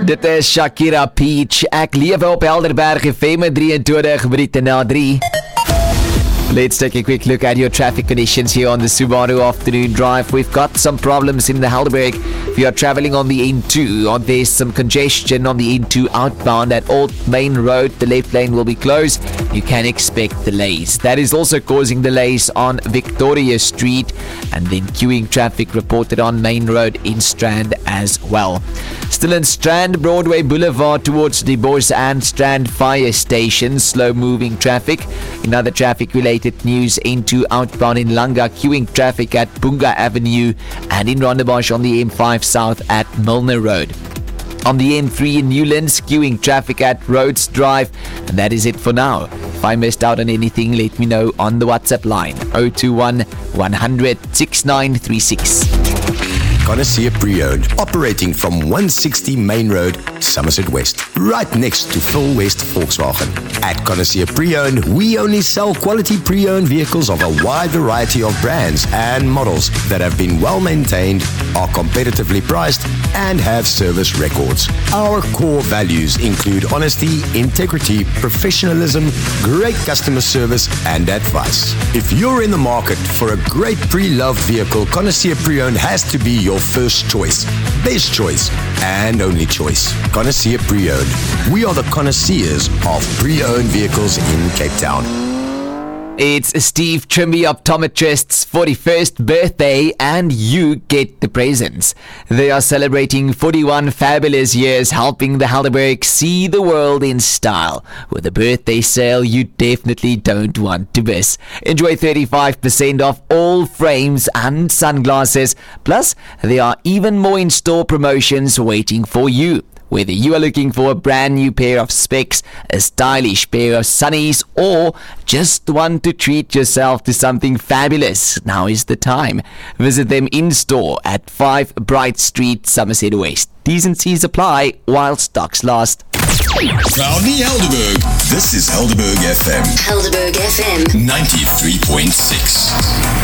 Dit is Shakira Peach. Ek lewe op Helderberg FM 23 minute na 3. Let's take a quick look at your traffic conditions here on the Subaru Afternoon Drive. We've got some problems in the Helderberg. If you are traveling on the N2, there's some congestion on the N2 outbound at Old Main Road. The left lane will be closed. You can expect delays. That is also causing delays on Victoria Street, and then queuing traffic reported on Main Road in Strand as well. Still in Strand, Broadway Boulevard towards the Bosch and Strand Fire Station, slow moving traffic. In other traffic related news, N2 outbound in Langa, queuing traffic at Bunga Avenue, and in Rondebosch on the M5 South at Milner Road. On the M3 in Newlands, queuing traffic at Rhodes Drive. And that is it for now. If I missed out on anything, let me know on the WhatsApp line 021 100 6936. Connoisseur Pre-Owned, operating from 160 Main Road, Somerset West, right next to Phil West Volkswagen. At Connoisseur Pre-Owned, we only sell quality pre-owned vehicles of a wide variety of brands and models that have been well maintained, are competitively priced, and have service records. Our core values include honesty, integrity, professionalism, great customer service, and advice. If you're in the market for a great pre-loved vehicle, Connoisseur Pre-Owned has to be your first choice, best choice, and only choice. Connoisseur Pre-Owned. We are the connoisseurs of pre-owned vehicles in Cape Town. It's Steve Trimby Optometrist's 41st birthday, and you get the presents. They are celebrating 41 fabulous years helping the Helderberg see the world in style. With a birthday sale you definitely don't want to miss. Enjoy 35% off all frames and sunglasses. Plus, there are even more in-store promotions waiting for you. Whether you are looking for a brand new pair of specs, a stylish pair of sunnies, or just want to treat yourself to something fabulous, now is the time. Visit them in store at 5 Bright Street, Somerset West. T's and C's apply while stocks last. Proudly Helderberg. This is Helderberg FM. Helderberg FM 93.6.